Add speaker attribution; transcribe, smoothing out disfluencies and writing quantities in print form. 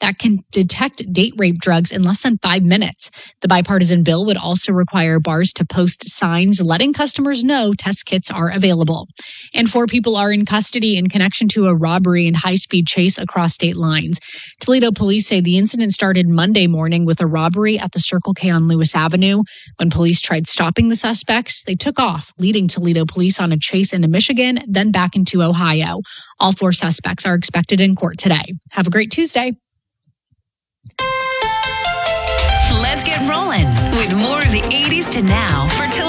Speaker 1: that can detect date rape drugs in less than 5 minutes. The bipartisan bill would also require bars to post signs letting customers know test kits are available. And 4 people are in custody in connection to a robbery and high-speed chase across state lines. Toledo police say the incident started Monday morning with a robbery at the Circle K on Lewis Avenue. When police tried stopping the suspects, they took off, leading Toledo police on a chase into Michigan, then back into Ohio. All 4 suspects are expected in court today. Have a great Tuesday.
Speaker 2: Let's get rolling with more of the 80s to now for Toledo.